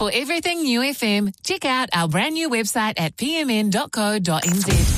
For everything New FM, check out our brand new website at pmn.co.nz.